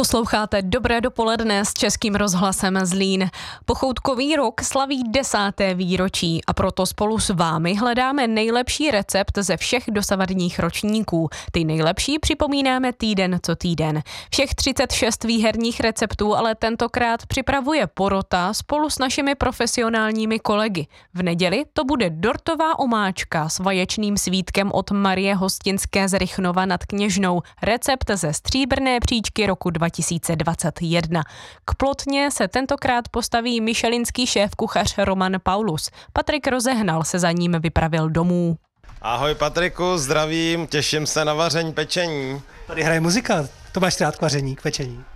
Posloucháte Dobré dopoledne s Českým rozhlasem Zlín. Pochoutkový rok slaví 10. výročí a proto spolu s vámi hledáme nejlepší recept ze všech dosavadních ročníků. Ty nejlepší připomínáme týden co týden. Všech 36 výherních receptů ale tentokrát připravuje porota spolu s našimi profesionálními kolegy. V neděli to bude dortová omáčka s vaječným svítkem od Marie Hostinské z Rychnova nad Kněžnou. Recept ze stříbrné příčky roku 2021. K plotně se tentokrát postaví michelinský šéfkuchař Roman Paulus. Patrik Rozehnal se za ním vypravil domů. Ahoj Patriku, zdravím, těším se na vaření, pečení. Tady hraje muzika, to máš rád k vaření, k pečení.